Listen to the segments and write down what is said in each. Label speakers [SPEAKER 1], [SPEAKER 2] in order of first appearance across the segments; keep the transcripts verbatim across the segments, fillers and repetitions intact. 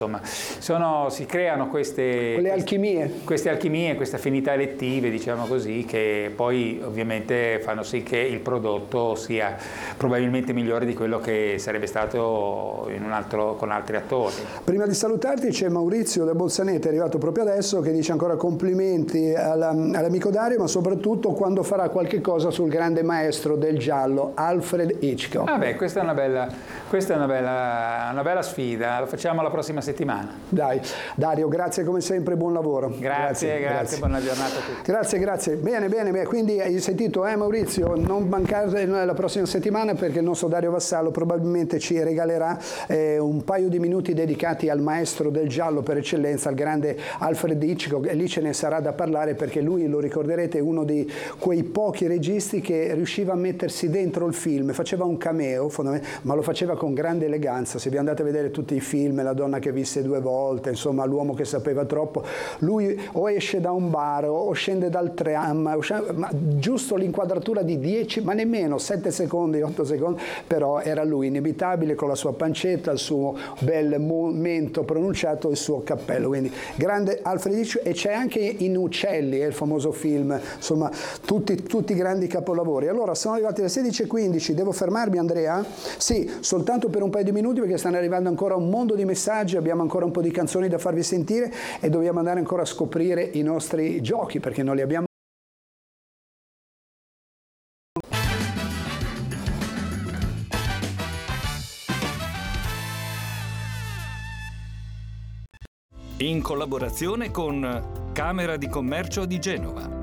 [SPEAKER 1] Insomma, sono, si creano queste,
[SPEAKER 2] queste alchimie,
[SPEAKER 1] queste alchimie, queste affinità elettive, diciamo così, che poi ovviamente fanno sì che il prodotto sia probabilmente migliore di quello che sarebbe stato in un altro, con altri attori.
[SPEAKER 2] Prima di salutarti c'è Maurizio da Bolzaneto, è arrivato proprio adesso, che dice ancora complimenti alla, all'amico Dario, ma soprattutto quando farà qualche cosa sul grande maestro del giallo, Alfred Hitchcock.
[SPEAKER 1] Ah beh, questa è una bella, questa è una bella, una bella sfida, lo facciamo la prossima settimana. settimana.
[SPEAKER 2] Dai, Dario, grazie come sempre, buon lavoro.
[SPEAKER 1] Grazie, grazie, grazie, grazie. Buona giornata a tutti.
[SPEAKER 2] Grazie, grazie. Bene, bene, bene. Quindi hai sentito, eh Maurizio, non mancare la prossima settimana perché il nostro Dario Vassallo probabilmente ci regalerà eh, un paio di minuti dedicati al maestro del giallo per eccellenza, al grande Alfred Hitchcock, e lì ce ne sarà da parlare perché lui, lo ricorderete, è uno di quei pochi registi che riusciva a mettersi dentro il film, faceva un cameo, ma lo faceva con grande eleganza. Se vi andate a vedere tutti i film, La donna che visse due volte, insomma L'uomo che sapeva troppo, lui o esce da un bar o scende dal tram, ma giusto l'inquadratura di dieci, ma nemmeno sette secondi, otto secondi, però era lui inevitabile con la sua pancetta, il suo bel mento pronunciato, il suo cappello. Quindi grande Alfred Hitchcock. E c'è anche in Uccelli, è il famoso film, insomma tutti, tutti grandi capolavori. Allora sono arrivati le sedici e quindici, devo fermarmi Andrea? Sì, soltanto per un paio di minuti perché stanno arrivando ancora un mondo di messaggi, abbiamo ancora un po' di canzoni da farvi sentire e dobbiamo andare ancora a scoprire i nostri giochi perché non li abbiamo.
[SPEAKER 3] In collaborazione con Camera di Commercio di Genova.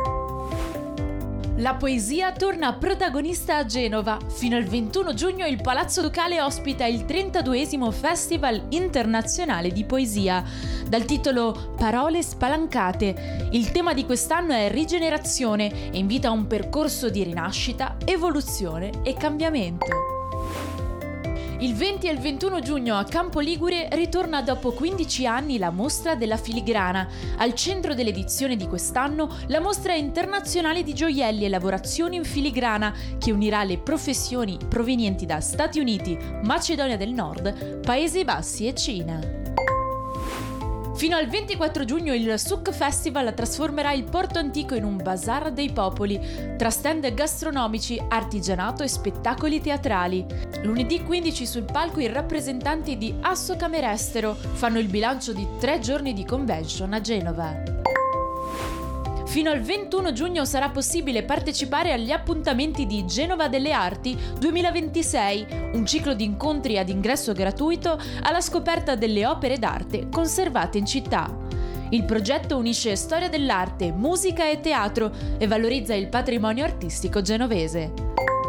[SPEAKER 4] La poesia torna protagonista a Genova. Fino al ventuno giugno il Palazzo Ducale ospita il trentaduesimo Festival Internazionale di Poesia, dal titolo Parole spalancate. Il tema di quest'anno è rigenerazione e invita a un percorso di rinascita, evoluzione e cambiamento. Il venti e il ventuno giugno a Campo Ligure ritorna dopo quindici anni la Mostra della Filigrana. Al centro dell'edizione di quest'anno la Mostra internazionale di gioielli e lavorazioni in filigrana che unirà le professioni provenienti da Stati Uniti, Macedonia del Nord, Paesi Bassi e Cina. Fino al ventiquattro giugno il Suc Festival trasformerà il Porto Antico in un bazar dei popoli, tra stand gastronomici, artigianato e spettacoli teatrali. Lunedì quindici sul palco i rappresentanti di Asso Camerestero fanno il bilancio di tre giorni di convention a Genova. Fino al ventuno giugno sarà possibile partecipare agli appuntamenti di Genova delle Arti duemilaventisei, un ciclo di incontri ad ingresso gratuito alla scoperta delle opere d'arte conservate in città. Il progetto unisce storia dell'arte, musica e teatro e valorizza il patrimonio artistico genovese.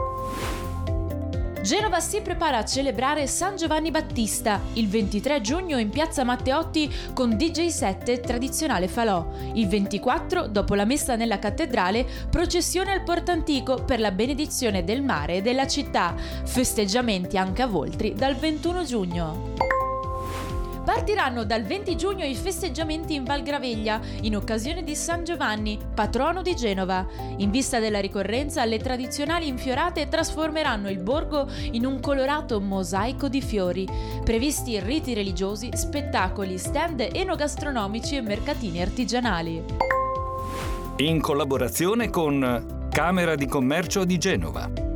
[SPEAKER 4] Genova si prepara a celebrare San Giovanni Battista il ventitré giugno in piazza Matteotti con D J set e tradizionale falò. Il ventiquattro, dopo la messa nella cattedrale, processione al Porto Antico per la benedizione del mare e della città. Festeggiamenti anche a Voltri dal ventuno giugno. Partiranno dal venti giugno i festeggiamenti in Val Graveglia, in occasione di San Giovanni, patrono di Genova. In vista della ricorrenza, le tradizionali infiorate trasformeranno il borgo in un colorato mosaico di fiori. Previsti riti religiosi, spettacoli, stand enogastronomici e mercatini artigianali.
[SPEAKER 3] In collaborazione con Camera di Commercio di Genova.